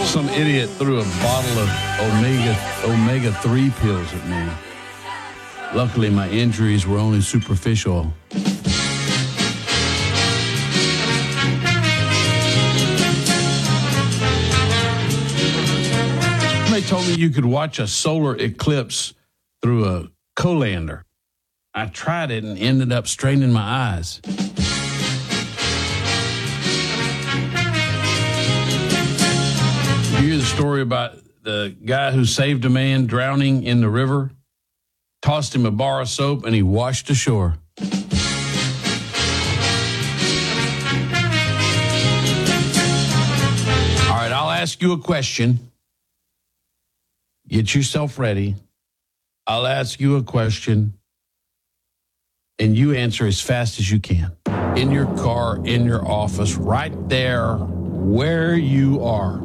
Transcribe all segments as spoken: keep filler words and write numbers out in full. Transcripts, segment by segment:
Some idiot threw a bottle of omega omega three pills at me. Luckily, my injuries were only superficial. Somebody told me you could watch a solar eclipse through a colander. I tried it and ended up straining my eyes. You hear the story about the guy who saved a man drowning in the river, tossed him a bar of soap, and he washed ashore. All right, I'll ask you a question. Get yourself ready. I'll ask you a question, and you answer as fast as you can. In your car, in your office, right there where you are.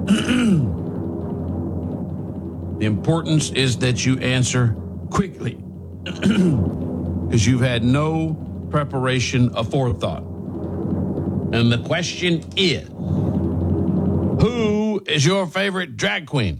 The importance is that you answer quickly because you've had no preparation or forethought. And the question is, who is your favorite drag queen?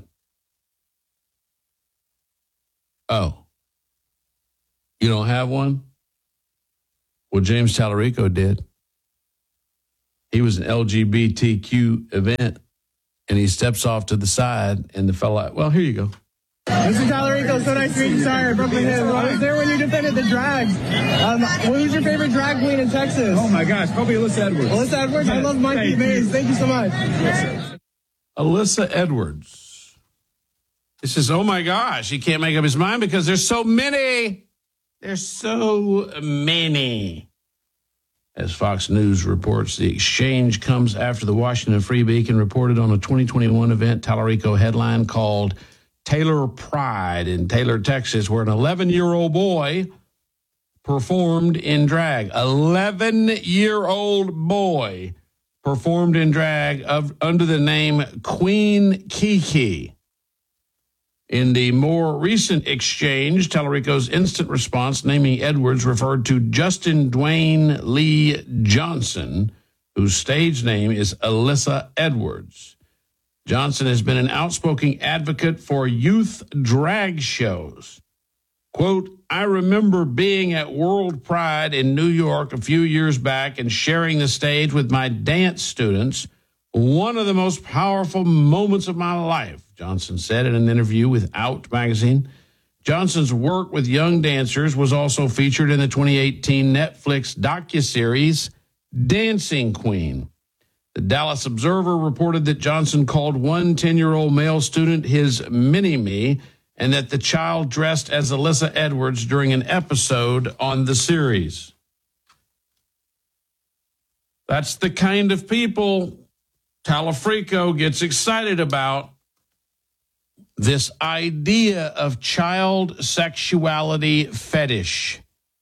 Oh, you don't have one? Well, James Tallarico did. He was an L G B T Q event, and he steps off to the side, and the fella, well, here you go. Mister Tallarico, so nice to meet you. Sorry, I broke my hand. I was there when you defended the drag. Um, who's your favorite drag queen in Texas? Oh, my gosh, probably Alyssa Edwards. Alyssa Edwards? I love Monkey Maze. Thank you so much. Alyssa Edwards. He says, oh, my gosh, he can't make up his mind because there's so many. There's so many. As Fox News reports, the exchange comes after the Washington Free Beacon reported on a twenty twenty-one event Tallarico headline called Taylor Pride in Taylor, Texas, where an eleven-year-old boy performed in drag. eleven-year-old boy performed in drag of, under the name Queen Kiki. In the more recent exchange, Tallarico's instant response naming Edwards referred to Justin Dwayne Lee Johnson, whose stage name is Alyssa Edwards. Johnson has been an outspoken advocate for youth drag shows. Quote, I remember being at World Pride in New York a few years back and sharing the stage with my dance students. One of the most powerful moments of my life, Johnson said in an interview with Out magazine. Johnson's work with young dancers was also featured in the twenty eighteen Netflix docuseries Dancing Queen. The Dallas Observer reported that Johnson called one ten-year-old male student his mini-me and that the child dressed as Alyssa Edwards during an episode on the series. That's the kind of people Tallarico gets excited about. This idea of child sexuality fetish.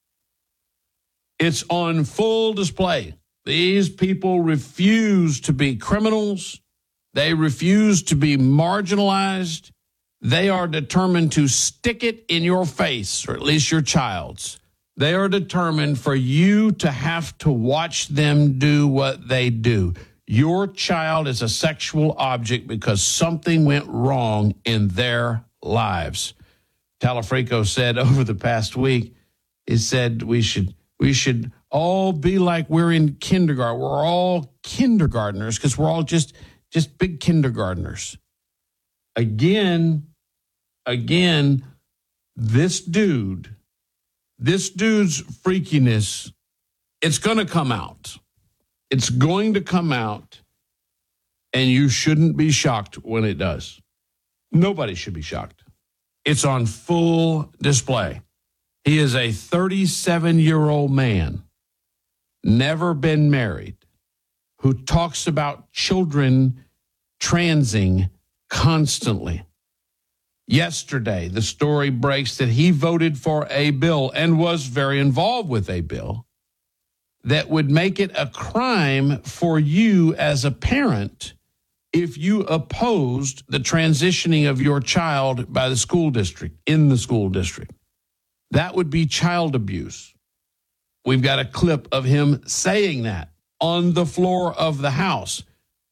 It's on full display. These people refuse to be criminals. They refuse to be marginalized. They are determined to stick it in your face, or at least your child's. They are determined for you to have to watch them do what they do. Your child is a sexual object because something went wrong in their lives. Tallarico said over the past week, he said we should we should all be like we're in kindergarten. We're all kindergartners because we're all just just big kindergartners. Again, again, this dude, this dude's freakiness, it's going to come out. It's going to come out, and you shouldn't be shocked when it does. Nobody should be shocked. It's on full display. He is a thirty-seven-year-old man, never been married, who talks about children transing constantly. Yesterday, the story breaks that he voted for a bill and was very involved with a bill that would make it a crime for you as a parent if you opposed the transitioning of your child by the school district, in the school district. That would be child abuse. We've got a clip of him saying that on the floor of the House.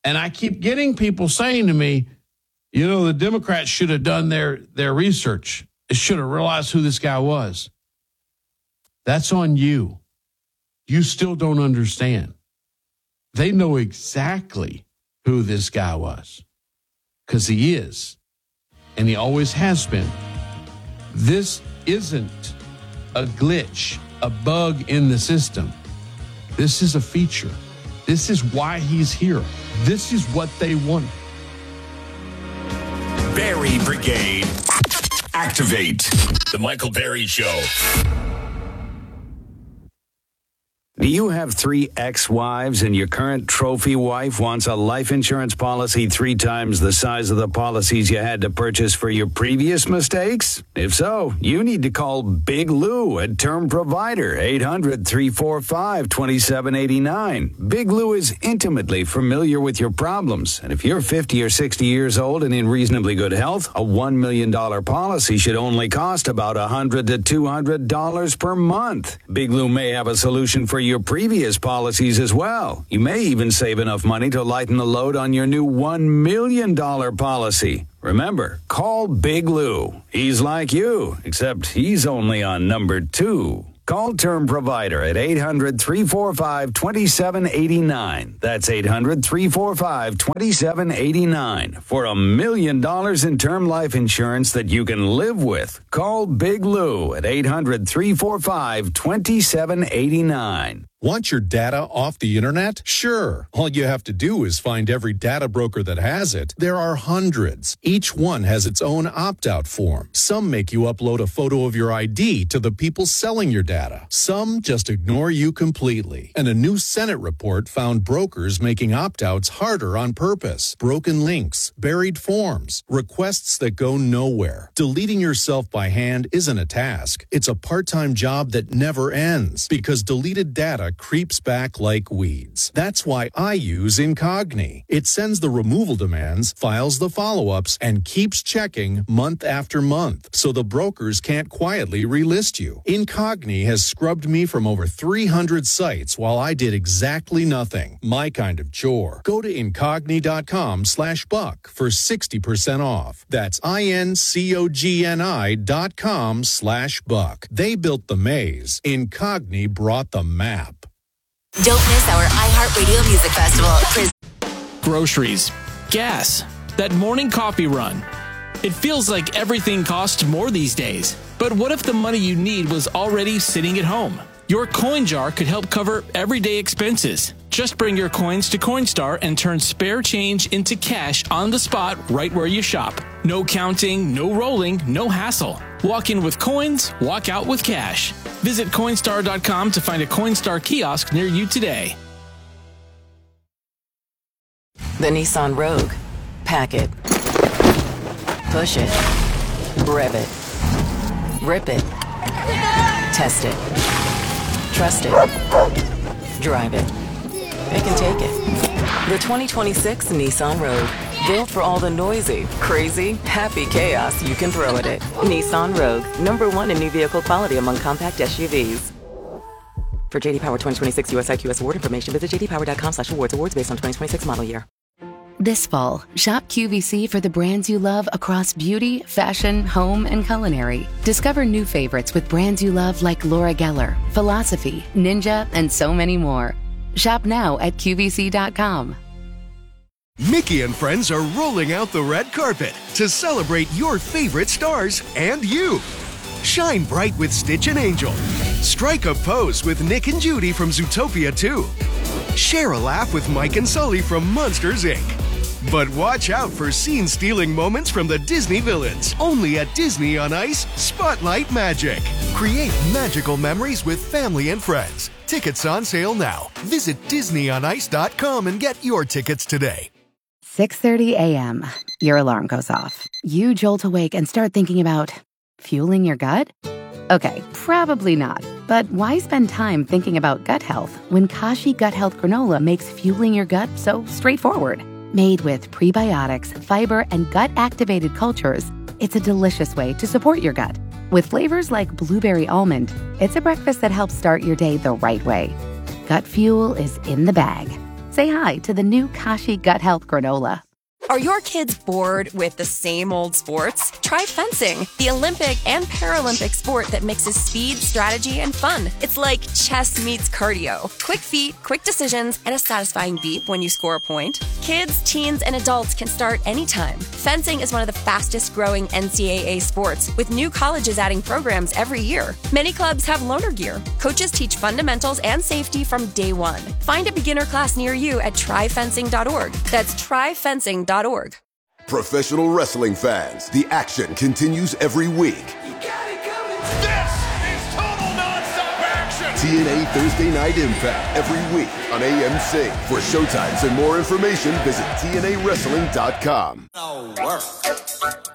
And I keep getting people saying to me, you know, the Democrats should have done their, their research. They should have realized who this guy was. That's on you. You still don't understand. They know exactly who this guy was because he is, and he always has been. This isn't a glitch, a bug in the system. This is a feature. This is why he's here. This is what they want. Berry Brigade. Activate. The Michael Berry Show. Do you have three ex-wives and your current trophy wife wants a life insurance policy three times the size of the policies you had to purchase for your previous mistakes? If so, you need to call Big Lou at Term Provider, eight hundred, three four five, two seven eight nine. Big Lou is intimately familiar with your problems, and if you're fifty or sixty years old and in reasonably good health, a one million dollars policy should only cost about one hundred to two hundred dollars per month. Big Lou may have a solution for your previous policies as well. You may even save enough money to lighten the load on your new one million dollars policy. Remember, call Big Lou. He's like you, except he's only on number two. Call Term Provider at eight hundred, three four five, two seven eight nine. That's eight hundred, three four five, two seven eight nine. For a million dollars in term life insurance that you can live with. Call Big Lou at eight hundred, three four five, two seven eight nine. Want your data off the internet? Sure. All you have to do is find every data broker that has it. There are hundreds. Each one has its own opt-out form. Some make you upload a photo of your I D to the people selling your data. Some just ignore you completely. And a new Senate report found brokers making opt-outs harder on purpose. Broken links, buried forms, requests that go nowhere. Deleting yourself by hand isn't a task. It's a part-time job that never ends because deleted data creeps back like weeds. That's why I use Incogni. It sends the removal demands, files the follow-ups, and keeps checking month after month, so the brokers can't quietly relist you. Incogni has scrubbed me from over three hundred sites while I did exactly nothing. My kind of chore. Go to Incogni.com slash buck for sixty percent off. That's I-N-C-O-G-N-I dot com slash buck. They built the maze. Incogni brought the map. Don't miss our iHeartRadio Music Festival. Groceries, gas, that morning coffee run. It feels like everything costs more these days. But what if the money you need was already sitting at home? Your coin jar could help cover everyday expenses. Just bring your coins to Coinstar and turn spare change into cash on the spot right where you shop. No counting, no rolling, no hassle. Walk in with coins, walk out with cash. Visit Coinstar dot com to find a Coinstar kiosk near you today. The Nissan Rogue. Pack it. Push it. Rev it. Rip it. Test it. Trust it. Drive it. It can take it. The twenty twenty-six Nissan Rogue. Built for all the noisy, crazy, happy chaos you can throw at it. Nissan Rogue. Number one in new vehicle quality among compact S U Vs. For J D Power twenty twenty-six U S I Q S award information, visit j d power dot com slash awards. Awards based on twenty twenty-six model year. This fall, shop Q V C for the brands you love across beauty, fashion, home, and culinary. Discover new favorites with brands you love like Laura Geller, Philosophy, Ninja, and so many more. Shop now at Q V C dot com. Mickey and friends are rolling out the red carpet to celebrate your favorite stars and you. Shine bright with Stitch and Angel. Strike a pose with Nick and Judy from Zootopia two. Share a laugh with Mike and Sully from Monsters, Incorporated. But watch out for scene-stealing moments from the Disney villains. Only at Disney on Ice, Spotlight Magic. Create magical memories with family and friends. Tickets on sale now. Visit disney on ice dot com and get your tickets today. six thirty a.m. Your alarm goes off. You jolt awake and start thinking about fueling your gut? Okay, probably not. But why spend time thinking about gut health when Kashi Gut Health Granola makes fueling your gut so straightforward? Made with prebiotics, fiber, and gut-activated cultures, it's a delicious way to support your gut. With flavors like blueberry almond, it's a breakfast that helps start your day the right way. Gut fuel is in the bag. Say hi to the new Kashi Gut Health Granola. Are your kids bored with the same old sports? Try fencing, the Olympic and Paralympic sport that mixes speed, strategy, and fun. It's like chess meets cardio. Quick feet, quick decisions, and a satisfying beep when you score a point. Kids, teens, and adults can start anytime. Fencing is one of the fastest growing N C double A sports, with new colleges adding programs every year. Many clubs have loaner gear. Coaches teach fundamentals and safety from day one. Find a beginner class near you at try fencing dot org. That's try fencing dot org. Professional wrestling fans, the action continues every week. This is total nonstop action. T N A Thursday Night Impact every week on A M C. For showtimes and more information, visit T N A wrestling dot com. Oh, work.